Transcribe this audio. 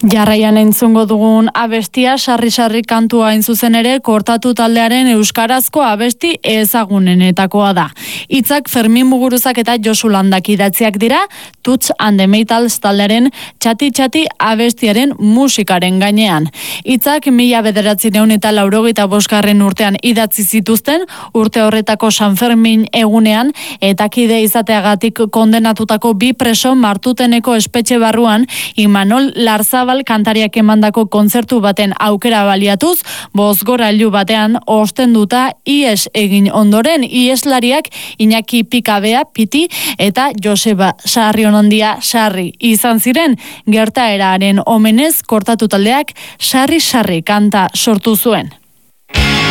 Jarraian entzungo dugun abestia sarri-sarri kantua hain zuzen ere Kortatu taldearen euskarazko abesti ezagunenetakoa da. Hitzak Fermin Muguruzak eta Josu Landak idatziak dira, Tuts and the Metals taldearen txati-txati abestiaren musikaren gainean. Hitzak 1985 urtean idatzi zituzten, urte horretako San Fermin egunean eta kide izateagatik kondenatutako 2 preso Martuteneko espetxe barruan Imanol Larzabal kantariak emandako kontzertu baten aukera baliatuz, bozgorailu batean ostenduta ihes egin ondoren iheslariak Iñaki Pikabea Piti eta Joseba Sarrionondia Sarri izan ziren. Gertaeraren omenez Kortatu taldeak sarri-sarri kanta sortu zuen.